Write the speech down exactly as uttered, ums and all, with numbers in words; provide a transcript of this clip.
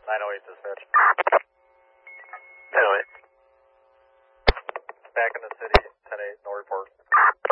nine oh eight dispatch. ten oh eight. Back in the city, ten eight, no report.